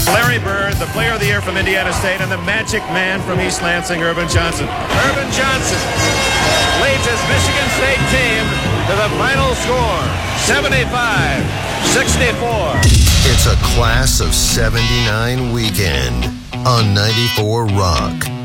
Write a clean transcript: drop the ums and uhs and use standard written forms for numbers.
Larry Bird, the Player of the Year from Indiana State, and the Magic Man from East Lansing, Irvin Johnson. Irvin Johnson leads his Michigan State team to the final score, 75-64. It's a Class of 79 weekend on 94 Rock.